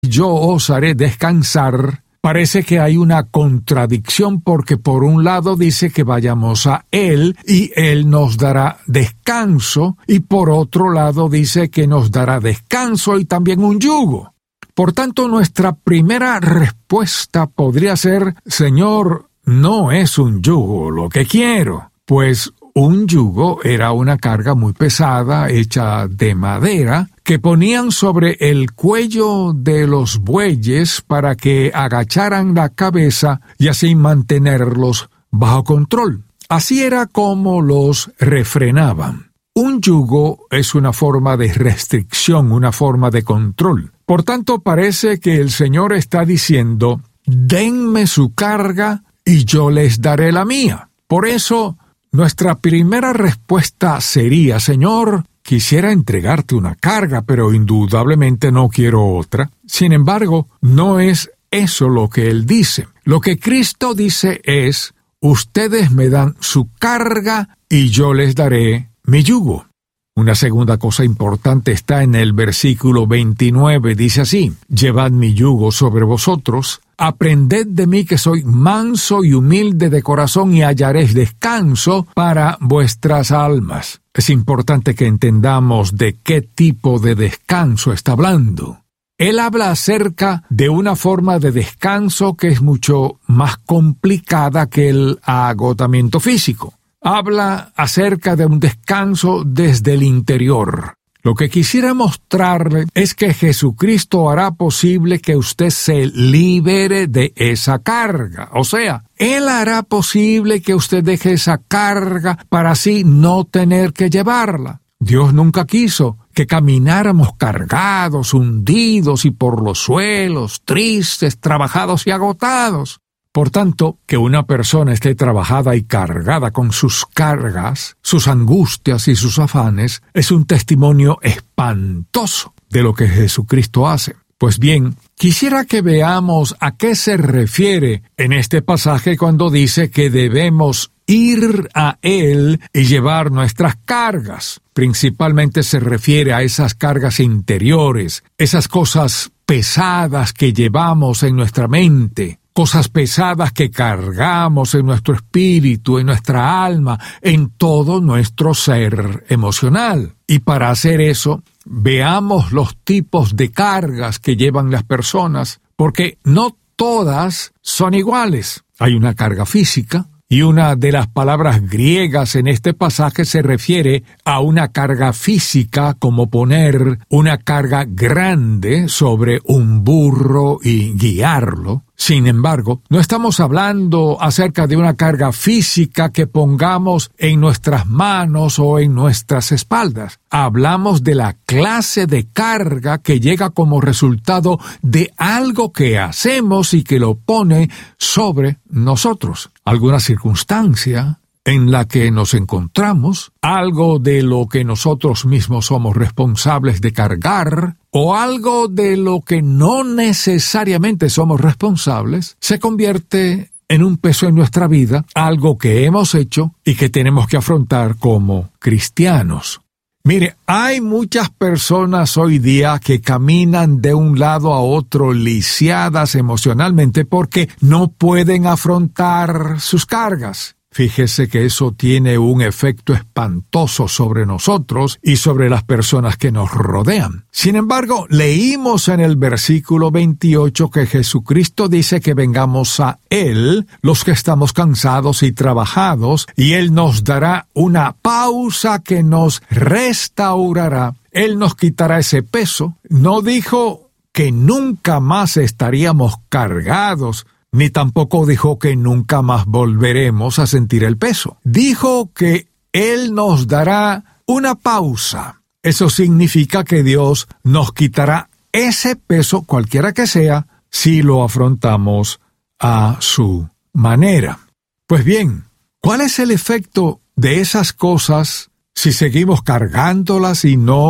yo os haré descansar, parece que hay una contradicción porque por un lado dice que vayamos a Él y Él nos dará descanso, y por otro lado dice que nos dará descanso y también un yugo. Por tanto, nuestra primera respuesta podría ser: Señor, no es un yugo lo que quiero, pues un yugo era una carga muy pesada hecha de madera que ponían sobre el cuello de los bueyes para que agacharan la cabeza y así mantenerlos bajo control. Así era como los refrenaban. Un yugo es una forma de restricción, una forma de control. Por tanto, parece que el Señor está diciendo: denme su carga y yo les daré la mía. Por eso, nuestra primera respuesta sería: Señor, quisiera entregarte una carga, pero indudablemente no quiero otra. Sin embargo, no es eso lo que Él dice. Lo que Cristo dice es: ustedes me dan su carga y yo les daré mi yugo. Una segunda cosa importante está en el versículo 29, dice así: llevad mi yugo sobre vosotros, aprended de mí que soy manso y humilde de corazón y hallaréis descanso para vuestras almas. Es importante que entendamos de qué tipo de descanso está hablando. Él habla acerca de una forma de descanso que es mucho más complicada que el agotamiento físico. Habla acerca de un descanso desde el interior. Lo que quisiera mostrarle es que Jesucristo hará posible que usted se libere de esa carga. O sea, Él hará posible que usted deje esa carga para así no tener que llevarla. Dios nunca quiso que camináramos cargados, hundidos y por los suelos, tristes, trabajados y agotados. Por tanto, que una persona esté trabajada y cargada con sus cargas, sus angustias y sus afanes, es un testimonio espantoso de lo que Jesucristo hace. Pues bien, quisiera que veamos a qué se refiere en este pasaje cuando dice que debemos ir a Él y llevar nuestras cargas. Principalmente se refiere a esas cargas interiores, esas cosas pesadas que llevamos en nuestra mente, cosas pesadas que cargamos en nuestro espíritu, en nuestra alma, en todo nuestro ser emocional. Y para hacer eso, veamos los tipos de cargas que llevan las personas, porque no todas son iguales. Hay una carga física, y una de las palabras griegas en este pasaje se refiere a una carga física, como poner una carga grande sobre un burro y guiarlo. Sin embargo, no estamos hablando acerca de una carga física que pongamos en nuestras manos o en nuestras espaldas. Hablamos de la clase de carga que llega como resultado de algo que hacemos y que lo pone sobre nosotros. Alguna circunstancia en la que nos encontramos, algo de lo que nosotros mismos somos responsables de cargar, o algo de lo que no necesariamente somos responsables, se convierte en un peso en nuestra vida, algo que hemos hecho y que tenemos que afrontar como cristianos. Mire, hay muchas personas hoy día que caminan de un lado a otro lisiadas emocionalmente porque no pueden afrontar sus cargas. Fíjese que eso tiene un efecto espantoso sobre nosotros y sobre las personas que nos rodean. Sin embargo, leímos en el versículo 28 que Jesucristo dice que vengamos a Él, los que estamos cansados y trabajados, y Él nos dará una pausa que nos restaurará. Él nos quitará ese peso. No dijo que nunca más estaríamos cargados, ni tampoco dijo que nunca más volveremos a sentir el peso. Dijo que Él nos dará una pausa. Eso significa que Dios nos quitará ese peso, cualquiera que sea, si lo afrontamos a su manera. Pues bien, ¿cuál es el efecto de esas cosas si seguimos cargándolas y no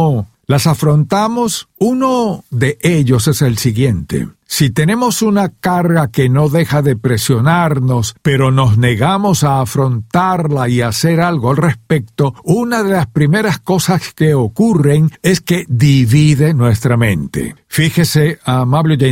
las afrontamos. Uno de ellos es el siguiente: si tenemos una carga que no deja de presionarnos, pero nos negamos a afrontarla y hacer algo al respecto, una de las primeras cosas que ocurren es que divide nuestra mente. Fíjese, amable oyente,